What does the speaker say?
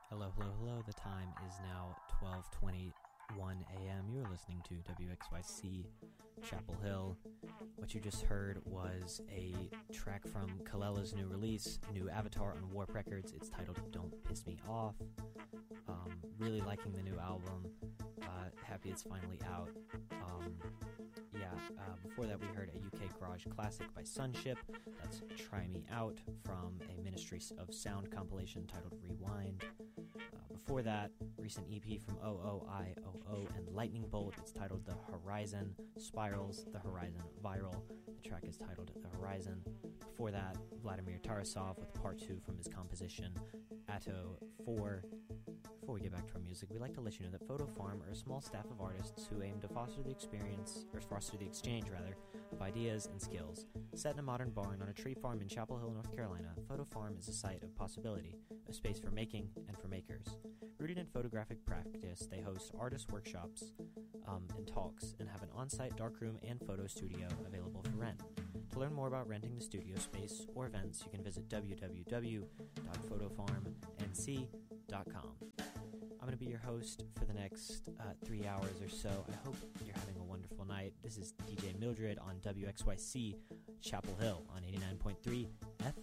Hello, hello, hello. The time is now 12:21 a.m. You're listening to WXYC Chapel Hill. What you just heard was a track from Kalela's new release, new Avatar on Warp Records. It's titled Don't Piss Me Off. Really liking the new album. Happy it's finally out. Before that we heard a UK garage classic by Sunship. That's Try Me Out from a Ministry of Sound compilation titled Rewind. Before that, recent EP from OOIOO and Lightning Bolt. It's titled The Horizon. Spirals, The Horizon Viral. The track is titled The Horizon. Before that, Vladimir Tarasov with part 2 from his composition Atto 4. Before we get back to our music, we'd like to let you know that Photo Farm are a small staff of artists who aim to foster the exchange of ideas and skills. Set in a modern barn on a tree farm in Chapel Hill, North Carolina, Photo Farm is a site of possibility, a space for making and for makers. Rooted in photographic practice, they host artist workshops and talks, and have an on-site darkroom and photo studio available for rent. To learn more about renting the studio space or events, you can visit www.photofarmnc.com. I'm going to be your host for the next 3 hours or so. I hope you're having a wonderful night. This is DJ Mildred on WXYC Chapel Hill on 89.3 FM.